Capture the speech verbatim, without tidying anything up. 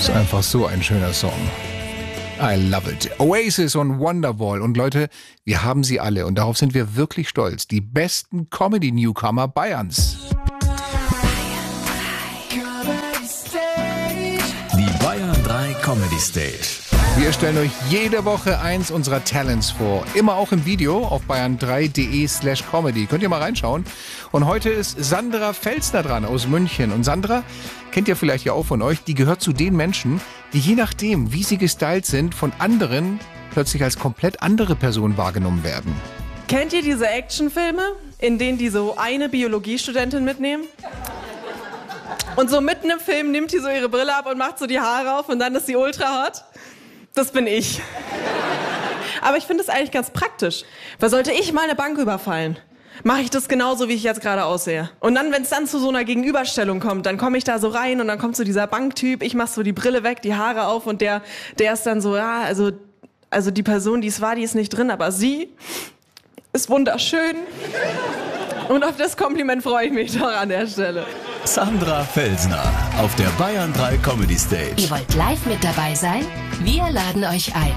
Ist einfach so ein schöner Song. I love it. Oasis und Wonderwall. Und Leute, wir haben sie alle und darauf sind wir wirklich stolz. Die besten Comedy-Newcomer Bayerns. Die Bayern drei Comedy Stage. Wir stellen euch jede Woche eins unserer Talents vor. Immer auch im Video auf bayern drei punkt de slash comedy. Könnt ihr mal reinschauen. Und heute ist Sandra Felsner dran aus München. Und Sandra, kennt ihr vielleicht ja auch von euch, die gehört zu den Menschen, die je nachdem, wie sie gestylt sind, von anderen plötzlich als komplett andere Person wahrgenommen werden. Kennt ihr diese Actionfilme, in denen die so eine Biologiestudentin mitnehmen? Und so mitten im Film nimmt die so ihre Brille ab und macht so die Haare auf und dann ist sie ultra hot? Das bin ich. Aber ich finde es eigentlich ganz praktisch. Weil sollte ich mal eine Bank überfallen, mache ich das genauso, wie ich jetzt gerade aussehe. Und dann, wenn es dann zu so einer Gegenüberstellung kommt, dann komme ich da so rein und dann kommt so dieser Banktyp, ich mache so die Brille weg, die Haare auf und der, der ist dann so, ja, also, also die Person, die es war, die ist nicht drin, aber sie ist wunderschön. Und auf das Kompliment freue ich mich doch an der Stelle. Sandra Felsner auf der Bayern drei Comedy Stage. Ihr wollt live mit dabei sein? Wir laden euch ein.